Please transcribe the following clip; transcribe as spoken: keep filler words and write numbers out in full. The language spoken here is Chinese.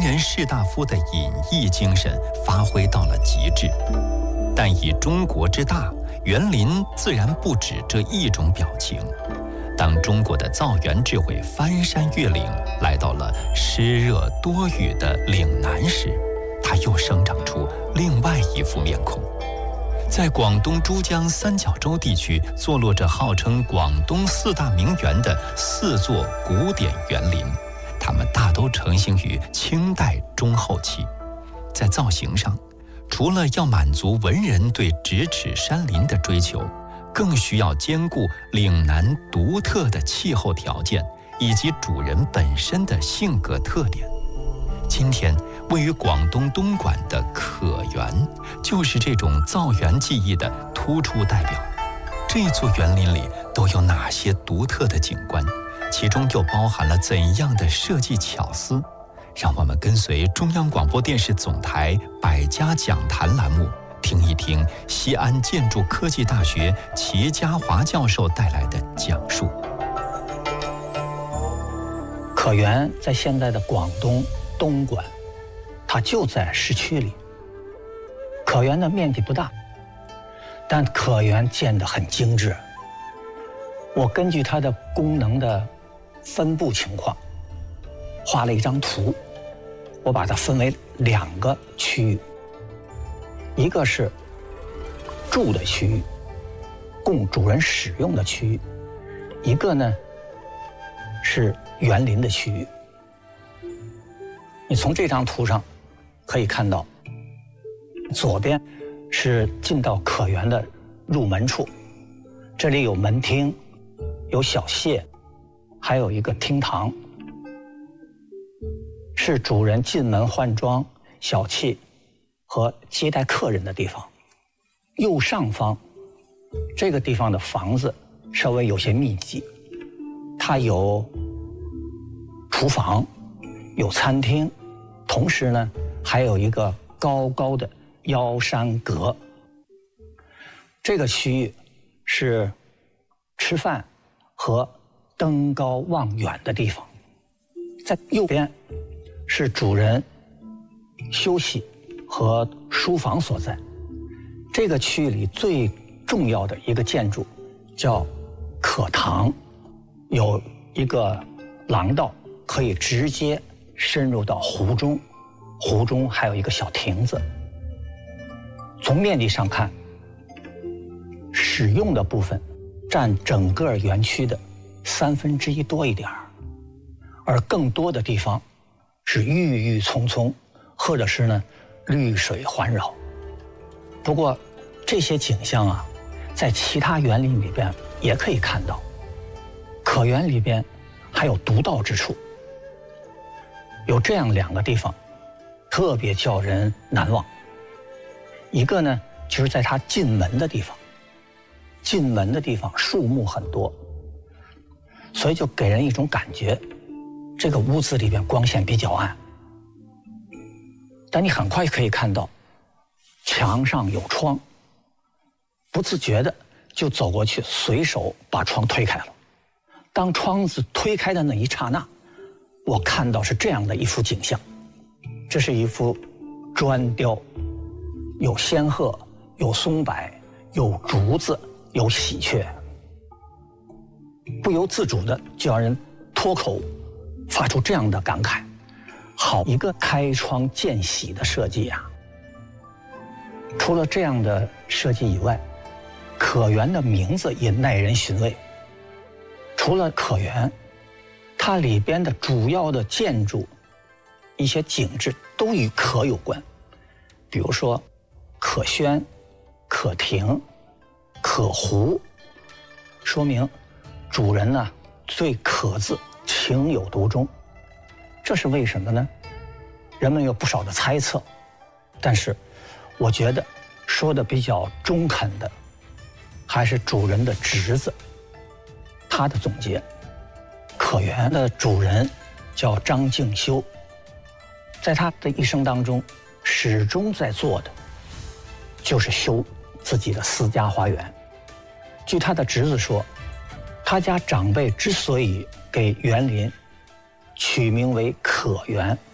人士大夫的隐逸精神发挥到了极致。但以中国之大，园林自然不止这一种表情。当中国的造园智慧翻山越岭，来到了湿热多雨的岭南时，它又生长出另外一副面孔。在广东珠江三角洲地区，坐落着号称广东四大名园的四座古典园林，它们大都成型于清代中后期。在造型上，除了要满足文人对咫尺山林的追求，更需要兼顾岭南独特的气候条件以及主人本身的性格特点。今天位于广东东莞的可园，就是这种造园技艺的突出代表。这座园林里都有哪些独特的景观？其中又包含了怎样的设计巧思？让我们跟随中央广播电视总台百家讲坛栏目，听一听西安建筑科技大学齐家华教授带来的讲述。 可园在现在的广东东莞，它就在市区里。可园的面积不大，但可园建得很精致。我根据它的功能的分布情况，画了一张图，我把它分为两个区域，一个是住的区域，供主人使用的区域，一个呢是园林的区域。你从这张图上可以看到，左边是进到可园的入门处，这里有门厅，有小榭，还有一个厅堂，是主人进门换装、小憩和接待客人的地方。右上方这个地方的房子稍微有些密集，它有厨房，有餐厅，同时呢还有一个高高的腰山阁。这个区域是吃饭和登高望远的地方。在右边是主人休息和书房所在。这个区域里最重要的一个建筑叫可堂，有一个廊道可以直接深入到湖中，湖中还有一个小亭子。从面积上看，使用的部分占整个园区的三分之一多一点儿，而更多的地方是郁郁葱葱，或者是呢绿水环绕。不过这些景象啊，在其他园林里边也可以看到。可园里边还有独到之处，有这样两个地方特别叫人难忘。一个呢就是在它进门的地方，进门的地方树木很多，所以就给人一种感觉，这个屋子里边光线比较暗。但你很快可以看到墙上有窗，不自觉的就走过去，随手把窗推开了。当窗子推开的那一刹那，我看到是这样的一幅景象。这是一幅砖雕，有仙鹤，有松柏，有竹子，有喜鹊，不由自主的就让人脱口发出这样的感慨：好一个开窗见喜的设计呀！除了这样的设计以外，可园的名字也耐人寻味。除了可园，它里边的主要的建筑一些景致都与可有关，比如说可轩、可亭、可湖，说明主人呢对可字情有独钟。这是为什么呢？人们有不少的猜测，但是我觉得说的比较中肯的还是主人的侄子，他的总结。可园的主人叫张敬修，在他的一生当中始终在做的就是修自己的私家花园。据他的侄子说，他家长辈之所以给园林取名为可园，